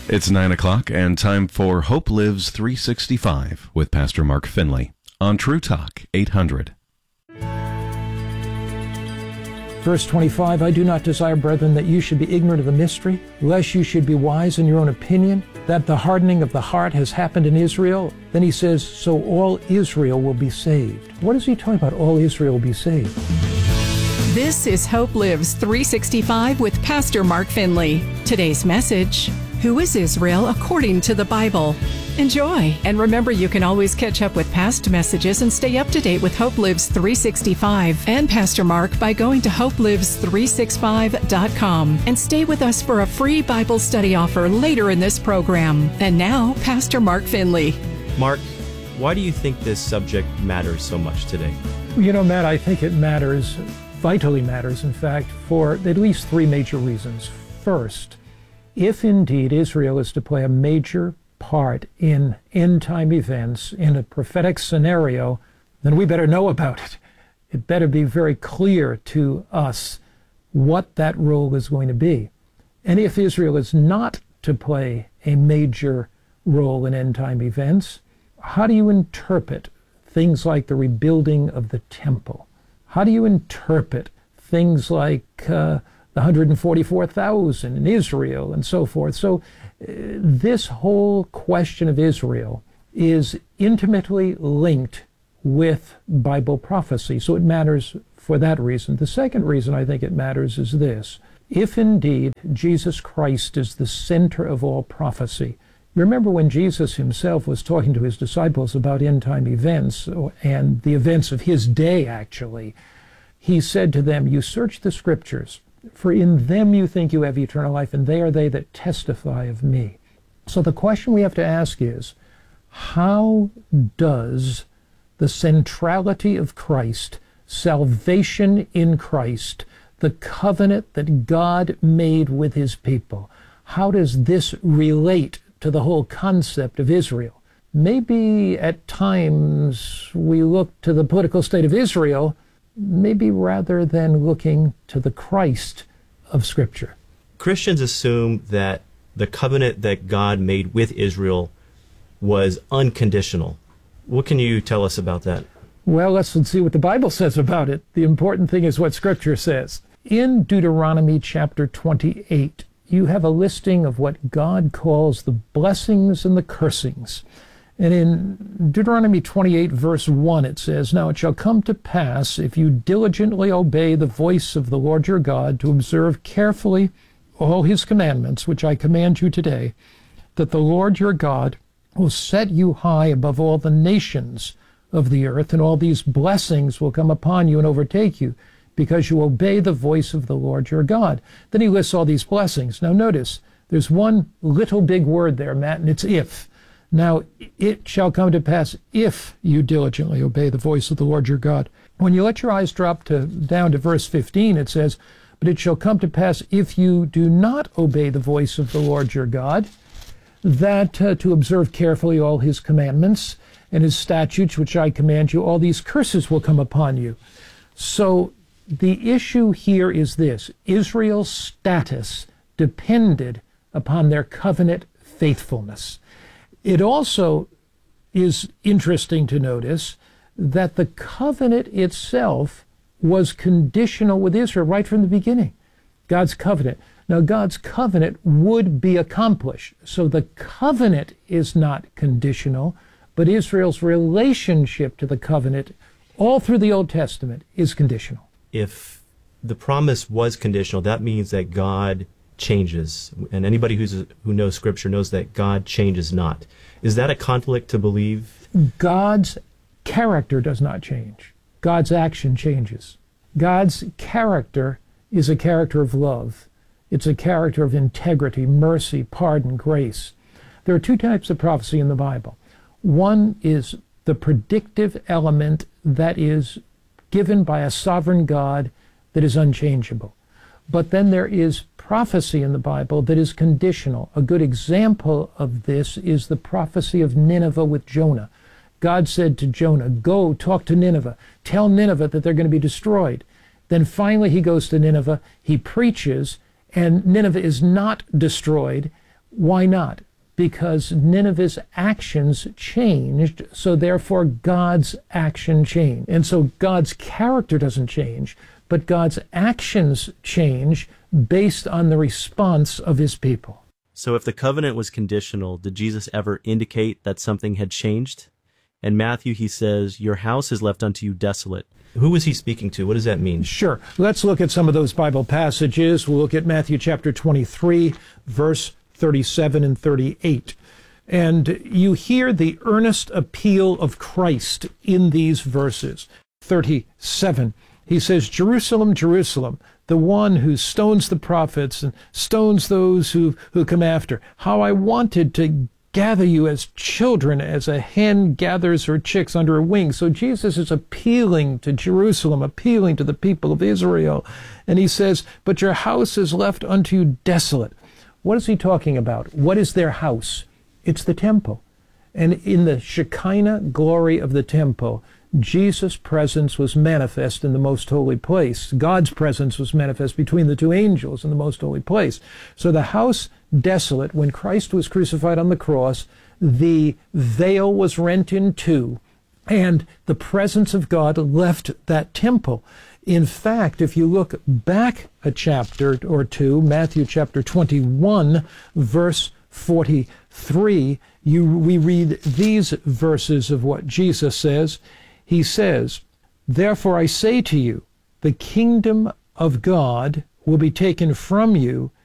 It's 9 o'clock and time for Hope Lives 365 with Pastor Mark Finley on True Talk 800. Verse 25, I do not desire, brethren, that you should be ignorant of the mystery, lest you should be wise in your own opinion, that the hardening of the heart has happened in Israel. Then he says, so all Israel will be saved. What is he talking about, all Israel will be saved? This is Hope Lives 365 with Pastor Mark Finley. Today's message, who is Israel according to the Bible? Enjoy, and remember you can always catch up with past messages and stay up to date with Hope Lives 365 and Pastor Mark by going to hopelives365.com and stay with us for a free Bible study offer later in this program. And now, Pastor Mark Finley. Mark, why do you think this subject matters so much today? You know, Matt, I think it matters, vitally matters, in fact, for at least three major reasons. First, if indeed Israel is to play a major part in end-time events, in a prophetic scenario, then we better know about it. It better be very clear to us what that role is going to be. And if Israel is not to play a major role in end-time events, how do you interpret things like the rebuilding of the temple? How do you interpret things like the 144,000 in Israel and so forth? So this whole question of Israel is intimately linked with Bible prophecy. So it matters for that reason. The second reason I think it matters is this. If indeed Jesus Christ is the center of all prophecy, remember when Jesus himself was talking to his disciples about end-time events, and the events of his day actually, he said to them, you search the scriptures, for in them you think you have eternal life, and they are they that testify of me. So the question we have to ask is, how does the centrality of Christ, salvation in Christ, the covenant that God made with his people, how does this relate to the whole concept of Israel? Maybe at times we look to the political state of Israel, maybe rather than looking to the Christ of Scripture. Christians assume that the covenant that God made with Israel was unconditional. What can you tell us about that? Well, let's see what the Bible says about it. The important thing is what Scripture says. In Deuteronomy chapter 28, you have a listing of what God calls the blessings and the cursings. And in Deuteronomy 28, verse 1, it says, now it shall come to pass, if you diligently obey the voice of the Lord your God, to observe carefully all his commandments, which I command you today, that the Lord your God will set you high above all the nations of the earth, and all these blessings will come upon you and overtake you, because you obey the voice of the Lord your God. Then he lists all these blessings. Now notice, there's one little big word there, Matt, and it's if. Now, it shall come to pass if you diligently obey the voice of the Lord your God. When you let your eyes drop down to verse 15, it says, but it shall come to pass if you do not obey the voice of the Lord your God, that to observe carefully all his commandments and his statutes, which I command you, all these curses will come upon you. So the issue here is this. Israel's status depended upon their covenant faithfulness. It also is interesting to notice that the covenant itself was conditional with Israel right from the beginning. God's covenant. Now, God's covenant would be accomplished. So the covenant is not conditional, but Israel's relationship to the covenant all through the Old Testament is conditional. If the promise was conditional, that means that God changes, and anybody who knows Scripture knows that God changes not. Is that a conflict to believe? God's character does not change. God's action changes. God's character is a character of love. It's a character of integrity, mercy, pardon, grace. There are two types of prophecy in the Bible. One is the predictive element that is given by a sovereign God that is unchangeable. But then there is prophecy in the Bible that is conditional. A good example of this is the prophecy of Nineveh with Jonah. God said to Jonah, go talk to Nineveh. Tell Nineveh that they're going to be destroyed. Then finally he goes to Nineveh, he preaches, and Nineveh is not destroyed. Why not? Because Nineveh's actions changed, so therefore God's action changed. And so God's character doesn't change, but God's actions change based on the response of his people. So if the covenant was conditional, did Jesus ever indicate that something had changed? In Matthew, he says, your house is left unto you desolate. Who was he speaking to? What does that mean? Sure. Let's look at some of those Bible passages. We'll look at Matthew chapter 23, verse 37 and 38. And you hear the earnest appeal of Christ in these verses. 37, he says, Jerusalem, Jerusalem, the one who stones the prophets and stones those who come after. How I wanted to gather you as children, as a hen gathers her chicks under her wing. So Jesus is appealing to Jerusalem, appealing to the people of Israel. And he says, but your house is left unto you desolate. What is he talking about? What is their house? It's the temple. And in the Shekinah glory of the temple, Jesus' presence was manifest in the most holy place. God's presence was manifest between the two angels in the most holy place. So the house desolate, when Christ was crucified on the cross, the veil was rent in two, and the presence of God left that temple. In fact, if you look back a chapter or two, Matthew chapter 21, verse 43, we read these verses of what Jesus says. He says, therefore I say to you, the kingdom of God will be taken from you